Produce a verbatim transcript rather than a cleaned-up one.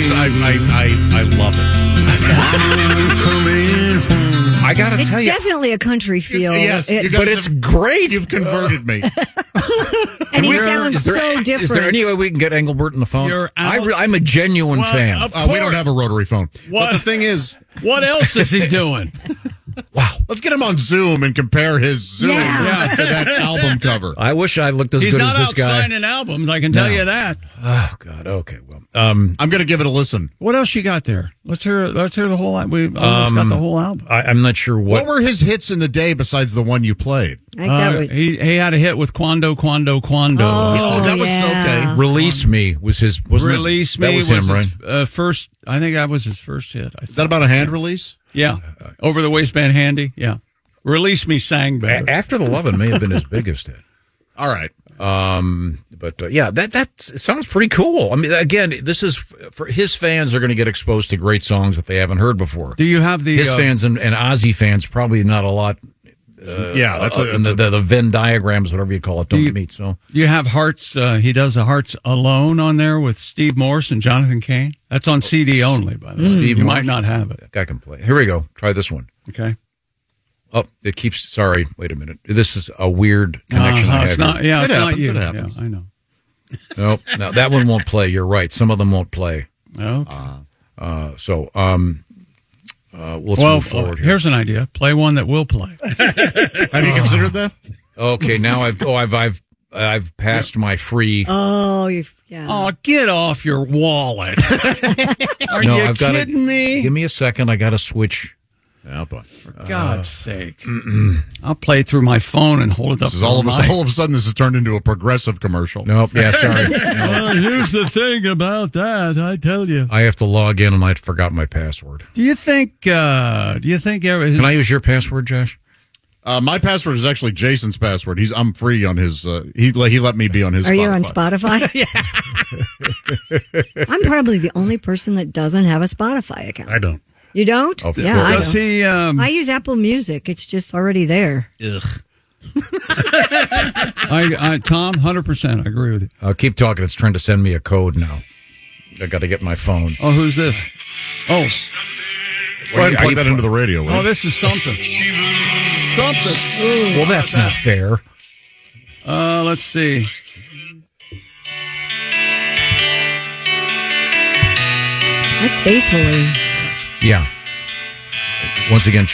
I, I, I, I love it. I gotta It's tell you, definitely a country feel. Yes, you It- guys but it's have- great. You've converted me. and he Is there- sounds is there- so different. Is there any way we can get Engelbert on the phone? You're I out. re- I'm a genuine Well, fan. of Uh, we don't have a rotary phone. What? But the thing is, What else is he doing? Wow. let's get him on Zoom and compare his Zoom Yeah. to that album cover. I wish I looked as He's good not as out this guy. signing albums, I can tell No. you that. Oh God. Okay. Well. Um. I'm going to give it a listen. What else you got there? Let's hear. Let's hear the whole. al- We almost got the whole album. I, I'm not sure What what. were his hits in the day besides the one you played? I think that Uh, was- he he had a hit with Quando Quando Quando. Oh, that was yeah. okay. Release Me was his. Wasn't Release it? Me That was, was him, right? his uh, first. I think that was his first hit. I Is that about a hand release? Yeah, over the waistband handy. Yeah, Release Me sang better. A- After the Lovin' may have been his biggest hit. All right. Um, but uh, yeah, that that sounds pretty cool. I mean, again, this is for his fans are going to get exposed to great songs that they haven't heard before. Do you have the His uh, fans and, and Ozzy fans probably not a lot. Uh, yeah, that's a, and that's the, a the, the Venn diagrams, whatever you call it, don't you- meet. So You have Hearts. Uh, he does a Hearts Alone on there with Steve Morse and Jonathan Cain. That's on C D only, by the way. Steve you Morse? might not have it. I can play. Here we go. Try this one. Okay. Oh, it keeps. Sorry, wait a minute. This is a weird connection. Uh-huh, I it's have not. here. Yeah, It it's happens, not you. it happens. Yeah, I know. Nope. No, that one won't play. You're right. Some of them won't play. Okay. Uh, so, um, uh, let's well, move forward here. here's an idea. Play one that will play. Have you considered that? Okay, now I've oh I've I've I've passed my free. Oh, you've, yeah. Oh, get off your wallet. Are no, you I've got kidding me? Give me a second. I got to switch. Yeah, but For God's sake. I'll play through my phone and hold it up. this is to all of the a mic. all of a sudden this has turned into a progressive commercial. Nope. Yeah, sorry. Well, here's the thing about that, I tell you. I have to log in and I forgot my password. Do you think, uh, do you think, ever, Can I use your password, Josh? Uh, my password is actually Jason's password. He's I'm free on his. Uh, he he let me be on his. Are Spotify. you on Spotify? Yeah. I'm probably the only person that doesn't have a Spotify account. I don't. You don't? Of yeah, course. I does don't. he, um, I use Apple Music. It's just already there. Ugh. I, I, Tom, one hundred percent, I agree with you. I'll keep talking. It's trying to send me a code now. I got to get my phone. Oh, who's this? Oh, Go ahead and Are plug you that pl- into the radio. will oh, you? this is something. Something. Ooh, Well, that's not fair. Uh, let's see. That's faithfully. Yeah. Once again,